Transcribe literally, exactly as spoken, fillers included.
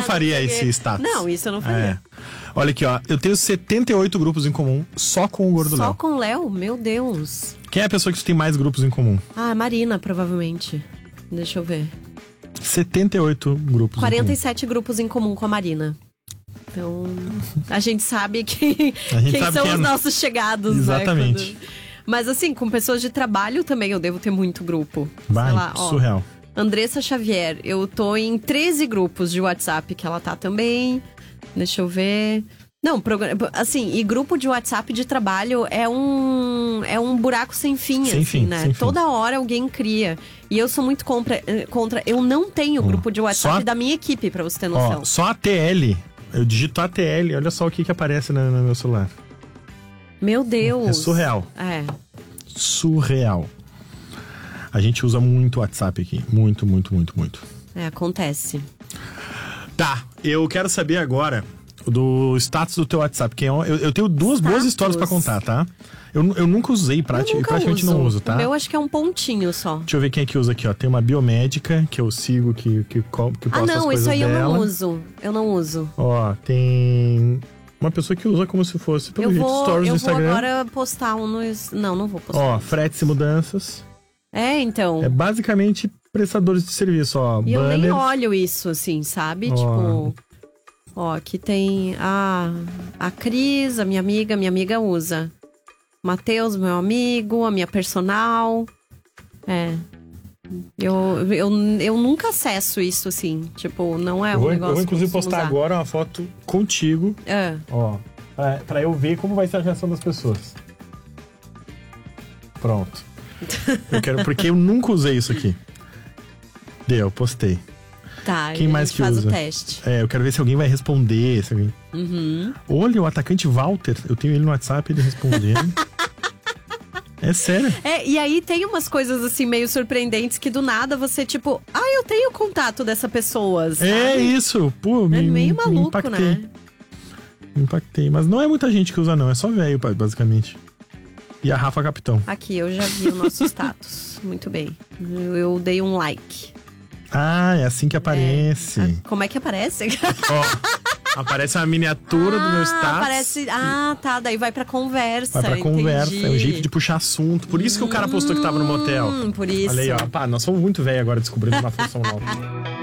faria não esse status. Não, isso eu não faria. É. Olha aqui, ó. Eu tenho setenta e oito grupos em comum só com o Gordo Léo. Só com o Léo? Meu Deus. Quem é a pessoa que tem mais grupos em comum? Ah, a Marina, provavelmente. Deixa eu ver. setenta e oito grupos quarenta e em sete grupos em comum com a Marina. Então, a gente sabe que, A gente quem sabe são quem é... os nossos chegados, Exatamente. né? Quando... Mas assim, com pessoas de trabalho também eu devo ter muito grupo. Vai, Sei lá, ó, surreal. Andressa Xavier, eu tô em treze grupos de WhatsApp que ela tá também. Deixa eu ver... Não, assim, e grupo de WhatsApp de trabalho é um, é um buraco sem fim, sem assim, fim, né? Sem Toda fim. hora alguém cria. E eu sou muito contra, contra eu não tenho hum. grupo de WhatsApp a... da minha equipe, pra você ter noção. Ó, só a T L, eu digito A T L, olha só o que que aparece no, no meu celular. Meu Deus. É surreal. É. Surreal. A gente usa muito WhatsApp aqui, muito, muito, muito, muito. É, acontece. Tá, eu quero saber agora... do status do teu WhatsApp. Que é, eu, eu tenho duas status. boas histórias pra contar, tá? Eu, eu nunca usei, prati- eu nunca praticamente uso. não uso, tá? O meu acho que é um pontinho só. Deixa eu ver quem é que usa aqui, ó. Tem uma biomédica que eu sigo, que, que, que posta Ah, as não, coisas isso aí dela. eu não uso. Eu não uso. Ó, tem uma pessoa que usa como se fosse, pelo Eu jeito, vou, stories eu no vou Instagram. agora postar um no... Não, não vou postar. Ó, fretes e mudanças. É, então... É basicamente prestadores de serviço, ó. E eu banner. nem olho isso, assim, sabe? Ó. Tipo... Ó, aqui tem a, a Cris, a minha amiga, minha amiga usa. Matheus, meu amigo, a minha personal. É. Eu, eu, eu nunca acesso isso, assim. Tipo, não é Eu um vou, negócio eu vou inclusive que eu costumo postar usar. agora uma foto contigo, É. ó. Pra, pra eu ver como vai ser a reação das pessoas. Pronto. Eu quero, porque eu nunca usei isso aqui. Deu, postei. Tá, Quem a mais gente que faz usa? o teste. É, eu quero ver se alguém vai responder. Se alguém... Uhum. Olha, o atacante Walter. Eu tenho ele no WhatsApp, ele respondendo. É sério. É, e aí tem umas coisas assim meio surpreendentes que do nada você tipo, ah, eu tenho contato dessa pessoa, sabe? É isso. Pô, me, É meio me maluco, impactei. né? Me impactei. Mas não é muita gente que usa, não. É só velho, basicamente. E a Rafa Capitão. Aqui, eu já vi o nosso status. Muito bem. Eu, eu dei um like. Ah, é assim que aparece. É. Como é que aparece? Ó, aparece a miniatura ah, do meu status. Aparece... Ah, tá. Daí vai pra conversa. Vai pra conversa. Entendi. É um jeito de puxar assunto. Por isso que o cara postou que tava no motel. Hum, por isso. Olha aí, ó. Pá, nós somos muito velhos agora descobrindo uma função nova.